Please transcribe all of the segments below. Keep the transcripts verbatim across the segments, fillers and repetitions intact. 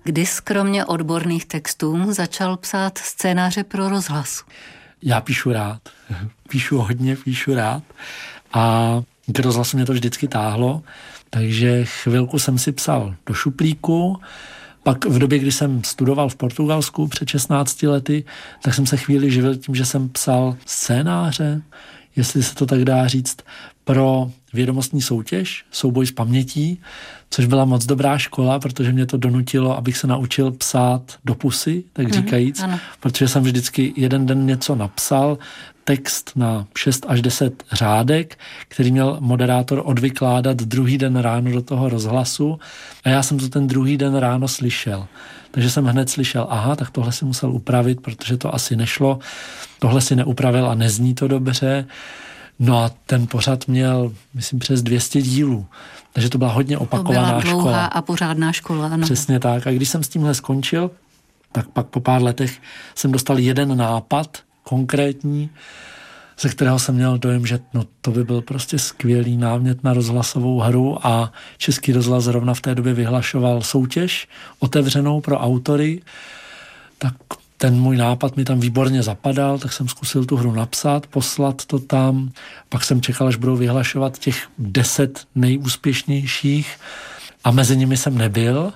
Kdy kromě odborných textů začal psát scénáře pro rozhlas? Já píšu rád. Píšu hodně, píšu rád. A k rozhlasu mě to vždycky táhlo, takže chvilku jsem si psal do šuplíku. Pak v době, kdy jsem studoval v Portugalsku před šestnácti lety, tak jsem se chvíli živil tím, že jsem psal scénáře, jestli se to tak dá říct, pro vědomostní soutěž, souboj s pamětí, což byla moc dobrá škola, protože mě to donutilo, abych se naučil psát do pusy, tak říkajíc, mm, protože jsem vždycky jeden den něco napsal, text na šest až deset řádek, který měl moderátor odvykládat druhý den ráno do toho rozhlasu a já jsem to ten druhý den ráno slyšel. Takže jsem hned slyšel, aha, tak tohle si musel upravit, protože to asi nešlo, tohle si neupravil a nezní to dobře. No a ten pořad měl, myslím, přes dvě stě dílů. Takže to byla hodně opakovaná škola. To byla dlouhá a pořádná škola, ano. Přesně tak. A když jsem s tímhle skončil, tak pak po pár letech jsem dostal jeden nápad konkrétní, ze kterého jsem měl dojem, že no, to by byl prostě skvělý námět na rozhlasovou hru a Český rozhlas zrovna v té době vyhlašoval soutěž otevřenou pro autory. Tak ten můj nápad mi tam výborně zapadal, tak jsem zkusil tu hru napsat, poslat to tam, pak jsem čekal, až budou vyhlašovat těch deset nejúspěšnějších a mezi nimi jsem nebyl,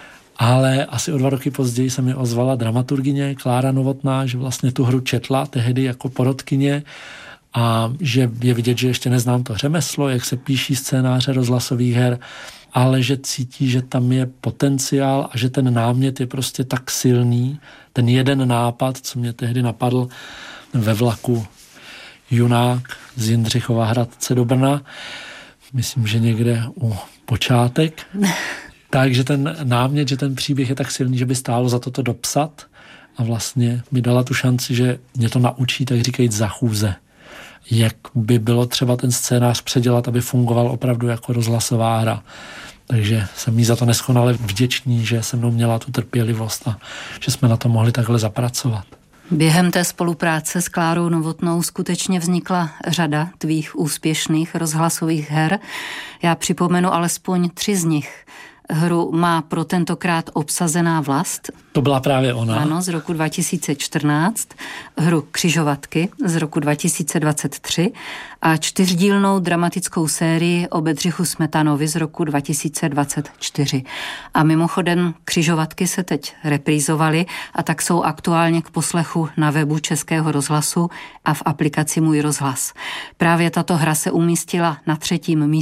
ale asi o dva roky později se mi ozvala dramaturgyně Klára Novotná, že vlastně tu hru četla tehdy jako porotkyně a že je vidět, že ještě neznám to řemeslo, jak se píší scénáře rozhlasových her, ale že cítí, že tam je potenciál a že ten námět je prostě tak silný, ten jeden nápad, co mě tehdy napadl ve vlaku Junák z Jindřichova Hradce do Brna, myslím, že někde u počátek, takže ten námět, že ten příběh je tak silný, že by stálo za to to dopsat a vlastně mi dala tu šanci, že mě to naučí, tak říkajíc, za chůze. Jak by bylo třeba ten scénář předělat, aby fungoval opravdu jako rozhlasová hra. Takže jsem jí za to neskonale vděčný, že se mnou měla tu trpělivost a že jsme na to mohli takhle zapracovat. Během té spolupráce s Klárou Novotnou skutečně vznikla řada tvých úspěšných rozhlasových her. Já připomenu alespoň tři z nich. Hru Má pro tentokrát obsazená vlast. To byla právě ona. Ano, z roku dva tisíce čtrnáct. Hru Křižovatky z roku dva tisíce dvacet tři a čtyřdílnou dramatickou sérii o Bedřichu Smetanovi z roku dva tisíce dvacet čtyři. A mimochodem Křižovatky se teď reprízovaly a tak jsou aktuálně k poslechu na webu Českého rozhlasu a v aplikaci Můj rozhlas. Právě tato hra se umístila na třetím místě